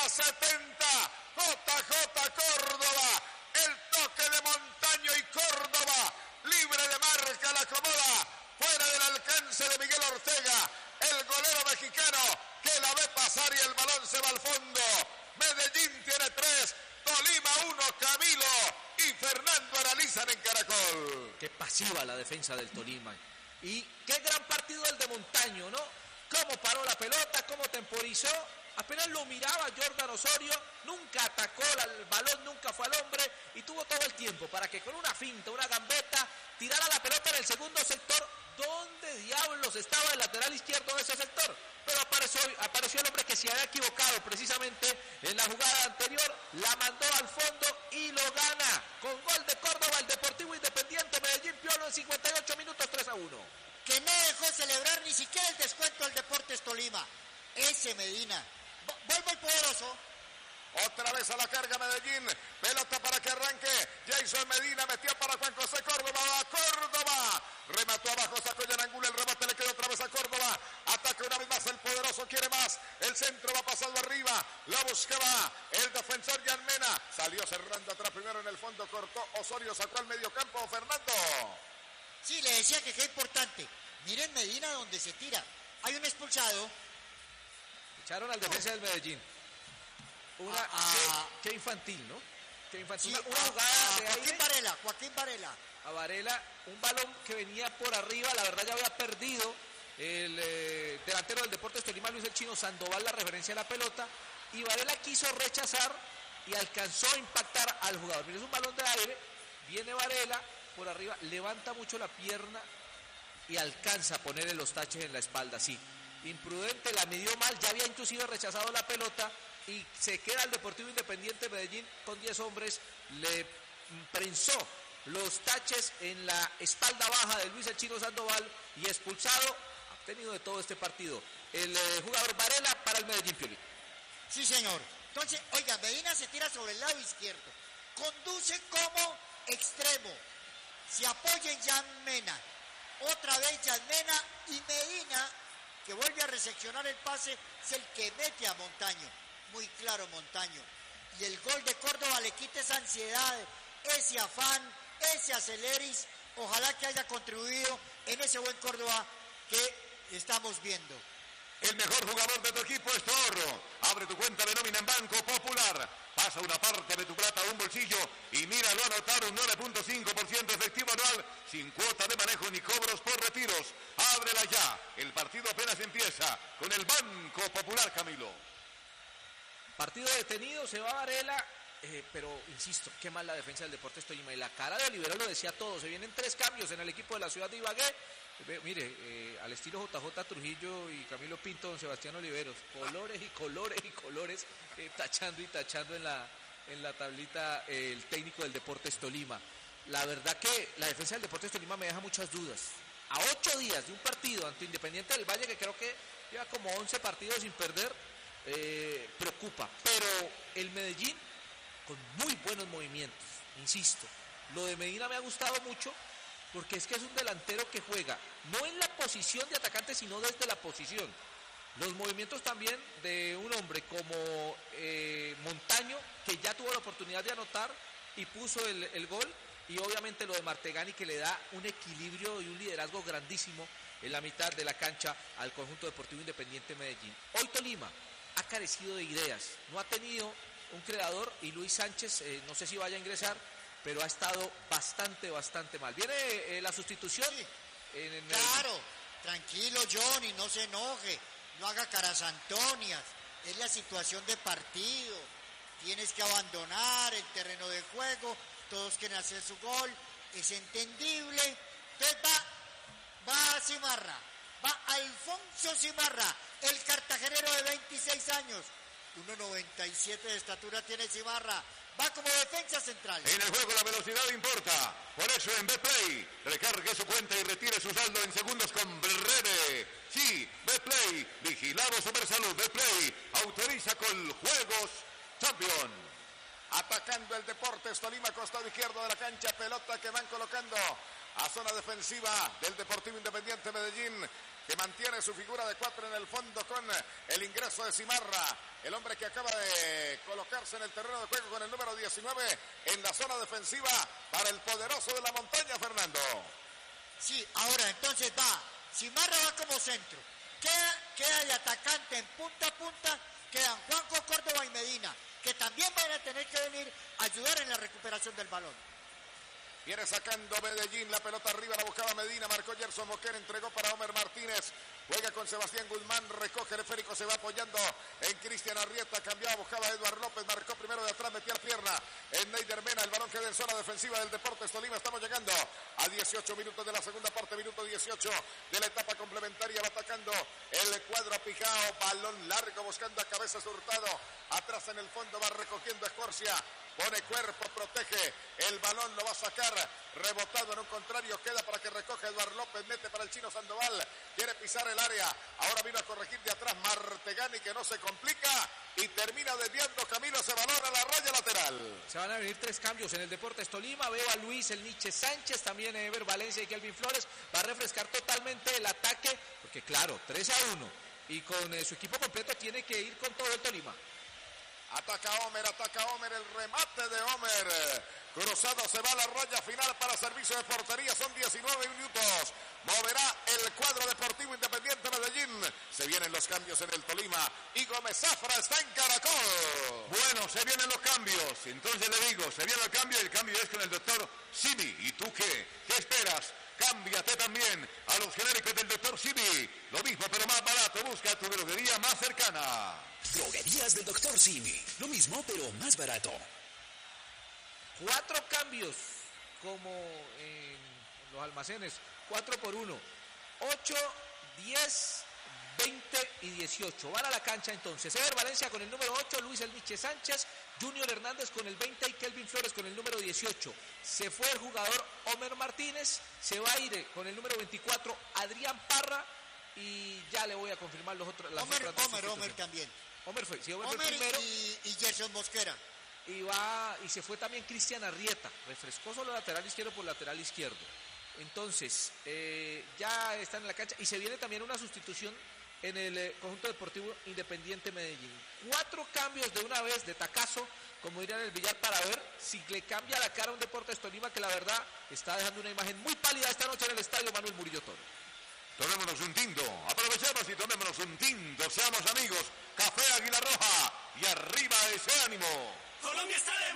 la 70, JJ Córdoba, el toque de Montaño y Córdoba, libre de marca, la acomoda, fuera del alcance de Miguel Ortega, el golero mexicano que la ve pasar y el balón se va al fondo. Medellín tiene 3, Tolima 1, Camilo y Fernando analizan en Caracol. Qué pasiva la defensa del Tolima. Y qué gran partido el de Montaño, ¿no? Cómo paró la pelota, cómo temporizó. Apenas lo miraba Jordan Osorio, nunca atacó el balón, nunca fue al hombre y tuvo todo el tiempo para que con una finta, una gambeta, tirara la pelota en el segundo sector. ¿Dónde diablos estaba el lateral izquierdo de ese sector? Pero apareció el hombre que se había equivocado precisamente en la jugada anterior, la mandó al fondo y lo gana con gol de Córdoba, el Deportivo Independiente Medellín Piolo en 58 minutos 3-1. Que no dejó celebrar ni siquiera el descuento del Deportes Tolima. Ese Medina. Vuelve el poderoso. Otra vez a la carga Medellín, pelota para que arranque, Jason Medina metió para Juan José Córdoba, remató abajo, sacó Yanangula, el remate le quedó otra vez a Córdoba, ataca una vez más el poderoso, quiere más, el centro va pasando arriba, la buscaba el defensor Jan Mena, salió cerrando atrás primero en el fondo, cortó Osorio, sacó al medio campo Fernando. Sí, le decía que qué importante, miren Medina donde se tira, hay un expulsado. Echaron al defensa del Medellín. Qué infantil, ¿no? Qué infantil. Sí, una jugada de Joaquín Varela. A Varela, un balón que venía por arriba, la verdad ya había perdido el delantero del Deportes Tolima, Luis el Chino Sandoval, la referencia a la pelota, y Varela quiso rechazar y alcanzó a impactar al jugador. Mira, es un balón de aire, viene Varela por arriba, levanta mucho la pierna y alcanza a ponerle los taches en la espalda, sí. Imprudente, la midió mal, ya había inclusive rechazado la pelota y se queda el Deportivo Independiente Medellín con 10 hombres, le prensó los taches en la espalda baja de Luis el Chino Sandoval y expulsado, ha tenido de todo este partido el jugador Varela para el Medellín Pioli. Sí, señor. Entonces, oiga, Medina se tira sobre el lado izquierdo, conduce como extremo, se apoya en Jan Mena, otra vez Jan Mena y Medina, que vuelve a reseccionar el pase, es el que mete a Montaño, muy claro Montaño, y el gol de Córdoba le quita esa ansiedad, ese afán, ese aceleris, ojalá que haya contribuido en ese buen Córdoba que estamos viendo. El mejor jugador de tu equipo es tu ahorro. Abre tu cuenta de nómina en Banco Popular. Pasa una parte de tu plata a un bolsillo y míralo anotar un 9.5% efectivo anual sin cuota de manejo ni cobros por retiros. Ábrela ya. El partido apenas empieza con el Banco Popular, Camilo. Partido detenido, se va Varela, pero insisto, qué mal la defensa del Deportes Tolima. Y la cara de Olivero lo decía todo. Se vienen 3 cambios en el equipo de la ciudad de Ibagué. Mire, al estilo JJ Trujillo y Camilo Pinto, don Sebastián Oliveros, colores y colores y colores, tachando y tachando en la tablita el técnico del Deportes Tolima. La verdad que la defensa del Deportes Tolima me deja muchas dudas. A 8 días de un partido ante Independiente del Valle, que creo que lleva como 11 partidos sin perder, preocupa. Pero el Medellín con muy buenos movimientos, insisto. Lo de Medina me ha gustado mucho, porque es que es un delantero que juega no en la posición de atacante, sino desde la posición. Los movimientos también de un hombre como Montaño, que ya tuvo la oportunidad de anotar y puso el gol, y obviamente lo de Martegani, que le da un equilibrio y un liderazgo grandísimo en la mitad de la cancha al conjunto Deportivo Independiente Medellín. Hoy Tolima ha carecido de ideas, no ha tenido un creador, y Luis Sánchez no sé si vaya a ingresar, pero ha estado bastante mal. Viene la sustitución. Sí, claro, tranquilo Johnny, no se enoje, no haga caras antonias, es la situación de partido, tienes que abandonar el terreno de juego, todos quieren hacer su gol, es entendible. Entonces va Cimarra, va Alfonso Cimarra, el cartagenero de 26 años, 1.97 de estatura tiene Cimarra. Va como defensa central. En el juego la velocidad importa. Por eso en Betplay, recargue su cuenta y retire su saldo en segundos con Breve. Sí, Betplay, vigilado Supersalud. Betplay autoriza con Juegos Champion. Atacando el Deportes Tolima, costado izquierdo de la cancha, pelota que van colocando a zona defensiva del Deportivo Independiente Medellín, que mantiene su figura de 4 en el fondo con el ingreso de Cimarra, el hombre que acaba de colocarse en el terreno de juego con el número 19 en la zona defensiva para el poderoso de la montaña, Fernando. Sí, ahora entonces Cimarra va como centro. Queda de atacante en punta a punta, quedan Juanjo, Córdoba y Medina, que también van a tener que venir a ayudar en la recuperación del balón. Viene sacando Medellín, la pelota arriba, la buscaba Medina, marcó Gerson Moquer, entregó para Homer Martínez, juega con Sebastián Guzmán, recoge el esférico, se va apoyando en Cristian Arrieta, cambiaba, buscaba a Eduard López, marcó primero de atrás, metía la pierna en Neider Mena, el balón queda en zona defensiva del Deportes Tolima. Estamos llegando a 18 minutos de la segunda parte, minuto 18 de la etapa complementaria, va atacando el cuadro Pijao, balón largo buscando a Cabezas Hurtado, atrás en el fondo va recogiendo Escorcia, pone cuerpo, protege el balón, lo va a sacar, rebotado en un contrario, queda para que recoja Eduard López, mete para el Chino Sandoval, quiere pisar el área, ahora vino a corregir de atrás Martegani, que no se complica y termina desviando Camilo ese balón a la raya lateral. Se van a venir 3 cambios en el Deportes Tolima, veo a Luis el Nietzsche Sánchez, también Ever Valencia y Kelvin Flores, va a refrescar totalmente el ataque, porque claro, 3-1 y con su equipo completo tiene que ir con todo el Tolima. Ataca Homer, el remate de Homer. Cruzado, se va a la raya final para servicio de portería, son 19 minutos. Moverá el cuadro Deportivo Independiente Medellín. Se vienen los cambios en el Tolima y Gómez Zafra está en Caracol. Bueno, se vienen los cambios. Entonces le digo, se viene el cambio es con el doctor Simi. ¿Y tú qué? ¿Qué esperas? Cámbiate también a los genéricos del doctor Simi. Lo mismo pero más barato. Busca tu droguería más cercana. Droguerías del doctor Simi. Lo mismo pero más barato. 4 cambios como en los almacenes, 4 por 1, 8, 10, 20 y 18. Van a la cancha entonces. Ever Valencia con el número 8, Luis El Nietzsche Sánchez, Junior Hernández con el 20 y Kelvin Flores con el número 18. Se fue el jugador Homer Martínez, se va a ir con el número 24 Adrián Parra y ya le voy a confirmar los otros. Homer también. Homer fue, sí, Homer Homer fue primero. Y Gerson Mosquera. Y se fue también Cristian Arrieta, refrescó solo lateral izquierdo por lateral izquierdo. Entonces, ya están en la cancha y se viene también una sustitución en el conjunto deportivo Independiente Medellín. 4 cambios de una vez, de tacazo, como dirían en el billar, para ver si le cambia la cara a un Deportes Tolima que la verdad está dejando una imagen muy pálida esta noche en el estadio Manuel Murillo Toro. Tomémonos un tinto, aprovechemos y tomémonos un tinto, seamos amigos. Café Águila Roja y arriba ese ánimo. Colombia está de